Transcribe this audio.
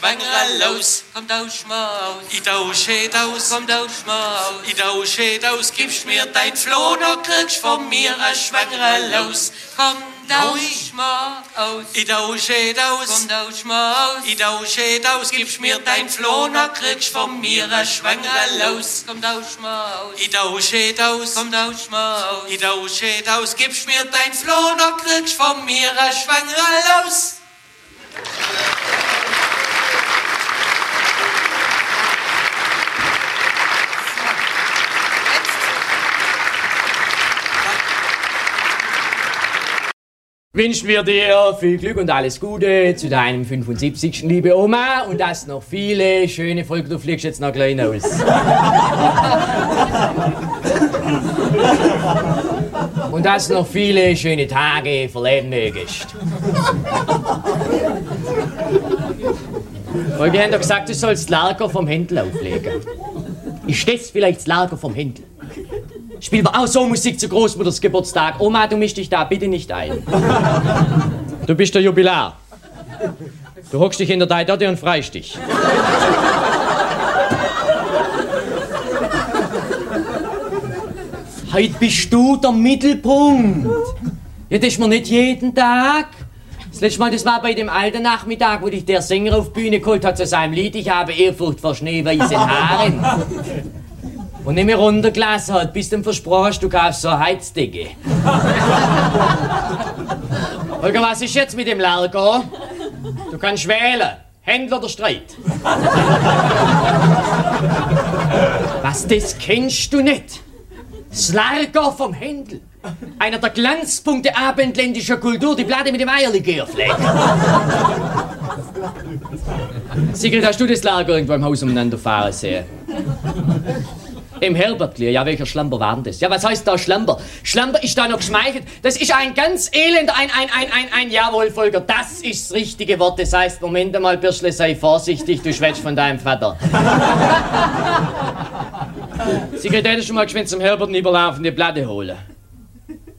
Schwangere los. Komm, tausch mal aus. Ich tausche aus. Komm, tausch mal aus. Ich tausche aus. Gibst mir dein Floh, dann kriegst von mir ein Schwangere los. Komm, tausch mal aus. Ich tausche aus. Komm, tausch mal aus. Ich tausche aus. Gibst mir dein Floh, dann kriegst von mir ein Schwangere los. Komm, tausch mal aus. Ich tausche aus. Komm, tausch mal aus. Ich tausche aus. Gibst mir dein Floh, dann kriegst von mir ein Schwangere los. Wünschen wir dir viel Glück und alles Gute zu deinem 75. liebe Oma und dass noch viele schöne Folgen, du fliegst jetzt noch gleich aus. Und dass noch viele schöne Tage verleben mögest. Weil wir haben doch gesagt, du sollst das Lager vom Händel auflegen. Ist das vielleicht das Lager vom Händel? Spielen wir auch so Musik zu Großmutters Geburtstag. Oma, du mischst dich da bitte nicht ein. Du bist der Jubilar. Du hockst dich hinter deine Dotte und freust dich. Heute bist du der Mittelpunkt. Ja, das ist mir nicht jeden Tag. Das letzte Mal, das war bei dem alten Nachmittag, wo dich der Sänger auf die Bühne geholt hat zu seinem Lied „Ich habe Ehrfurcht vor schneeweißen Haaren". Und nicht mehr runtergelassen hat, bis du ihm versprochen hast, du kaufst so eine Heizdecke. Holger, was ist jetzt mit dem Lager? Du kannst wählen. Händler oder Streit. Was, das kennst du nicht? Das Lager vom Händel. Einer der Glanzpunkte abendländischer Kultur, die Platte mit dem Eierlikörfleck. Sigrid, hast du das Lager irgendwo im Haus umeinander fahren sehen? Im Herbertli, ja, welcher Schlamper war denn das? Ja, was heißt da Schlamper? Schlamper ist da noch geschmeichelt. Das ist ein ganz elender, jawohl, Volker, das ist das richtige Wort. Das heißt, Moment einmal, Birschle, sei vorsichtig, du schwätzt von deinem Vater. Sigrid, hättest du mal geschwind zum Herbertli überlaufende Platte holen?